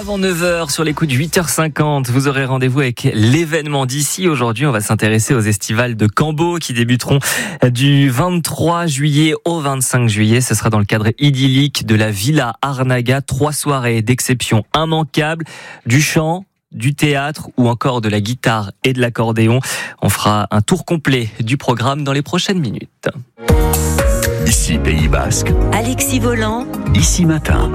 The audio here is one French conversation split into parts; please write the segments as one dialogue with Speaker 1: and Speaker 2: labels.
Speaker 1: Avant 9h, sur les coups de 8h50, vous aurez rendez-vous avec l'événement d'ici. Aujourd'hui, on va s'intéresser aux estivales de Cambo qui débuteront du 23 juillet au 25 juillet. Ce sera dans le cadre idyllique de la Villa Arnaga. 3 soirées d'exception immanquables, du chant, du théâtre ou encore de la guitare et de l'accordéon. On fera un tour complet du programme dans les prochaines minutes.
Speaker 2: Ici Pays Basque.
Speaker 3: Alexis Volant.
Speaker 2: Ici Matin.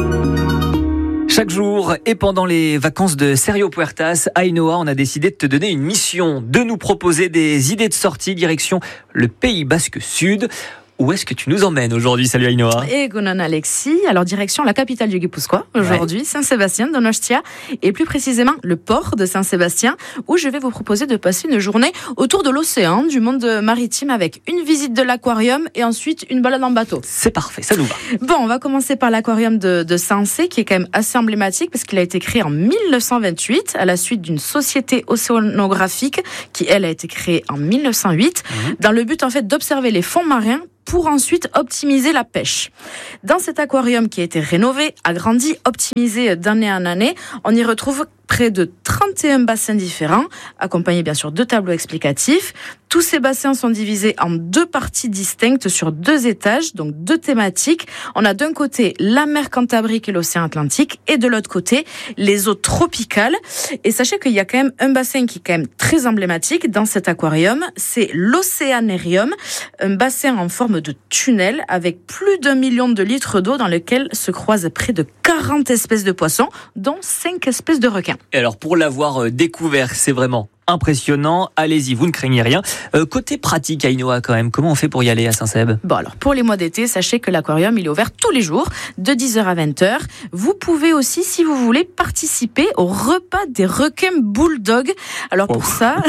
Speaker 1: Chaque jour et pendant les vacances de Serio Puertas, Ainhoa, on a décidé de te donner une mission, de nous proposer des idées de sortie direction le Pays Basque Sud. Où est-ce que tu nous emmènes aujourd'hui? Salut Ainhoa.
Speaker 4: Et Gonan Alexis, alors direction la capitale du Guipuscoa, aujourd'hui, Saint-Sébastien, Donostia, et plus précisément le port de Saint-Sébastien, où je vais vous proposer de passer une journée autour de l'océan, du monde maritime, avec une visite de l'aquarium et ensuite une balade en bateau.
Speaker 1: C'est parfait, ça nous va.
Speaker 4: Bon, on va commencer par l'aquarium de Saint-Cé, qui est quand même assez emblématique, parce qu'il a été créé en 1928, à la suite d'une société océanographique, qui elle a été créée en 1908, dans le but en fait d'observer les fonds marins, pour ensuite optimiser la pêche. Dans cet aquarium qui a été rénové, agrandi, optimisé d'année en année, on y retrouve près de 31 bassins différents, accompagnés bien sûr de tableaux explicatifs. Tous ces bassins sont divisés en 2 parties distinctes sur 2 étages, donc 2 thématiques. On a d'un côté la mer Cantabrique et l'océan Atlantique, et de l'autre côté les eaux tropicales. Et sachez qu'il y a quand même un bassin qui est quand même très emblématique dans cet aquarium, c'est l'Océanarium, un bassin en forme de tunnel avec plus d'1 million de litres d'eau dans lequel se croisent près de 40 espèces de poissons, dont 5 espèces de requins.
Speaker 1: Et alors pour l'avoir découvert, c'est vraiment impressionnant. Allez-y, vous ne craignez rien. Côté pratique, Ainhoa, quand même, comment on fait pour y aller à Saint-Seb?
Speaker 4: Bon, alors, pour les mois d'été, sachez que l'aquarium, il est ouvert tous les jours, de 10h à 20h. Vous pouvez aussi, si vous voulez, participer au repas des requins bulldogs. Alors, pour ça,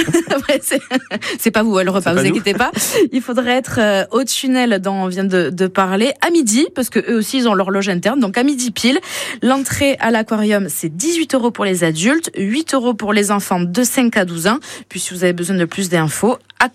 Speaker 4: c'est pas vous, le repas, vous inquiétez pas. Il faudrait être au tunnel dont on vient de parler à midi, parce que eux aussi, ils ont l'horloge interne, donc à midi pile. L'entrée à l'aquarium, c'est 18 € pour les adultes, 8 € pour les enfants de 5 à 12 ans. Puis si vous avez besoin de plus d'infos,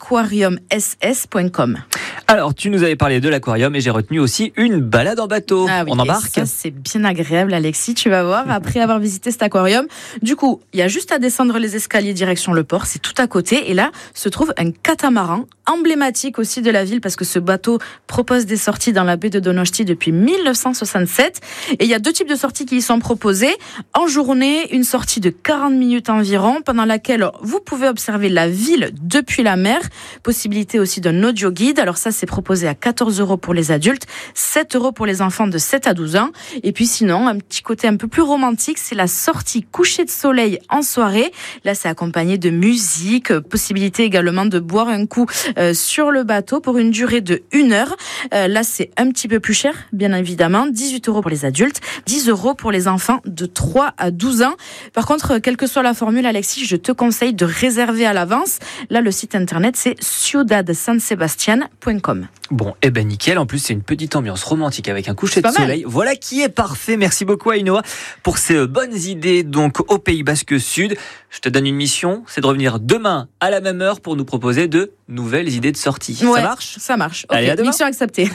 Speaker 4: aquariumss.com.
Speaker 1: Alors, tu nous avais parlé de l'aquarium et j'ai retenu aussi une balade en bateau.
Speaker 4: Ah oui,
Speaker 1: on embarque?
Speaker 4: ça, c'est bien agréable, Alexis, tu vas voir, après avoir visité cet aquarium. Du coup, il y a juste à descendre les escaliers direction le port, c'est tout à côté. Et là, se trouve un catamaran, emblématique aussi de la ville, parce que ce bateau propose des sorties dans la baie de Donosti depuis 1967. Et il y a 2 types de sorties qui y sont proposées. En journée, une sortie de 40 minutes environ, pendant laquelle vous pouvez observer la ville depuis la mer. Possibilité aussi d'un audio guide. Alors ça, c'est proposé à 14 € pour les adultes, 7 € pour les enfants de 7 à 12 ans. Et puis sinon, un petit côté un peu plus romantique, c'est la sortie coucher de soleil en soirée. Là, c'est accompagné de musique, possibilité également de boire un coup sur le bateau pour une durée de 1 heure. Là, c'est un petit peu plus cher, bien évidemment. 18 € pour les adultes, 10 € pour les enfants de 3 à 12 ans. Par contre, quelle que soit la formule, Alexis, je te conseille de réserver à l'avance. Là, le site internet, c'est ciudadsansebastian.com.
Speaker 1: Bon, eh ben nickel. En plus, c'est une petite ambiance romantique avec un coucher de soleil. Voilà qui est parfait. Merci beaucoup, Ainhoa, pour ces bonnes idées donc au Pays Basque Sud. Je te donne une mission, c'est de revenir demain à la même heure pour nous proposer de nouvelles idées de sortie.
Speaker 4: Ouais,
Speaker 1: ça marche?
Speaker 4: Ça marche. Okay,
Speaker 1: allez, à demain.
Speaker 4: Mission acceptée.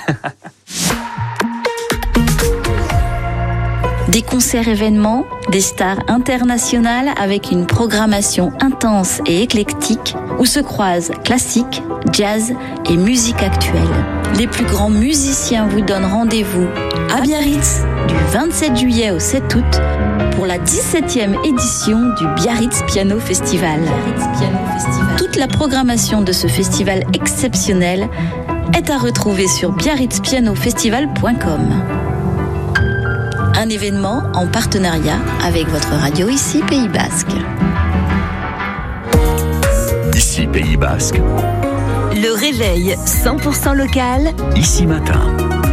Speaker 3: Des concerts événements, des stars internationales avec une programmation intense et éclectique où se croisent classique, jazz et musique actuelle. Les plus grands musiciens vous donnent rendez-vous à Biarritz du 27 juillet au 7 août pour la 17e édition du Biarritz Piano Festival. Toute la programmation de ce festival exceptionnel est à retrouver sur biarritzpianofestival.com. Un événement en partenariat avec votre radio ici Pays Basque.
Speaker 2: Ici Pays Basque.
Speaker 3: Le réveil 100% local.
Speaker 2: Ici Matin.